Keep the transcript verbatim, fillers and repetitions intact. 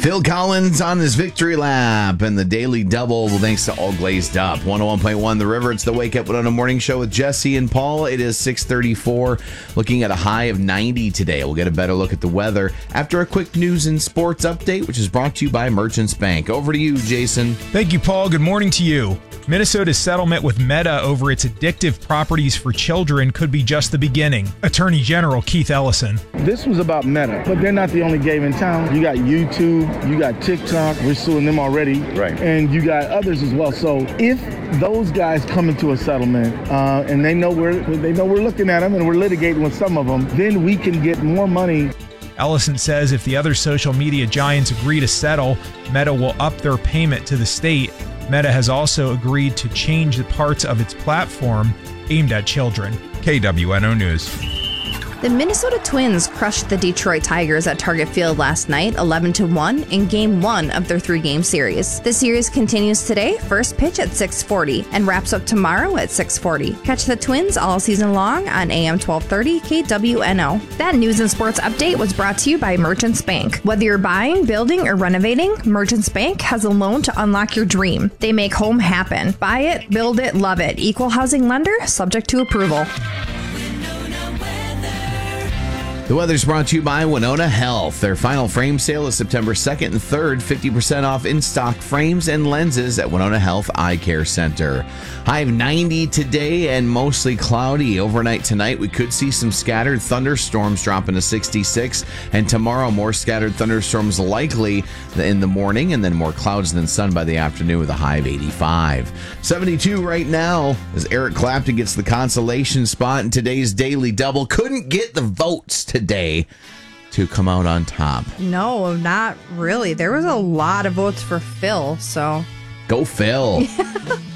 Phil Collins on his victory lap and the daily double thanks to All Glazed Up. one oh one point one The River. It's the Wake Up Winona Morning Show with Jesse and Paul. It is six thirty-four, looking at a high of ninety today. We'll get a better look at the weather after a quick news and sports update, which is brought to you by Merchants Bank. Over to you, Jason. Thank you, Paul. Good morning to you. Minnesota's settlement with Meta over its addictive properties for children could be just the beginning. Attorney General Keith Ellison. This was about Meta, but they're not the only game in town. You got YouTube, you got TikTok, we're suing them already, right? And you got others as well. So if those guys come into a settlement uh, and they know we're they know we're looking at them and we're litigating with some of them, then we can get more money. Ellison says if the other social media giants agree to settle, Meta will up their payment to the state. Meta has also agreed to change the parts of its platform aimed at children. K W N O News. The Minnesota Twins crushed the Detroit Tigers at Target Field last night, eleven to one, in Game one of their three-game series. The series continues today, first pitch at six forty, and wraps up tomorrow at six forty. Catch the Twins all season long on A M twelve thirty K W N O. That news and sports update was brought to you by Merchants Bank. Whether you're buying, building, or renovating, Merchants Bank has a loan to unlock your dream. They make home happen. Buy it, build it, love it. Equal housing lender, subject to approval. The weather's brought to you by Winona Health. Their final frame sale is September second and third. fifty percent off in-stock frames and lenses at Winona Health Eye Care Center. High of ninety today and mostly cloudy. Overnight tonight, we could see some scattered thunderstorms dropping to sixty-six. And tomorrow, more scattered thunderstorms likely in the morning, and then more clouds than sun by the afternoon with a high of eighty-five. seventy-two right now as Eric Clapton gets the consolation spot in today's Daily Double. Couldn't get the votes today to come out on top. No, not really. There was a lot of votes for Phil, so. Go Phil.